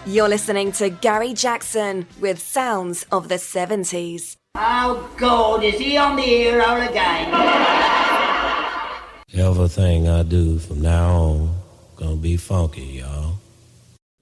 You're listening to Gary Jackson with Sounds of the 70s. Oh, God, is he on the air again? Everything I do from now on gonna be funky, y'all.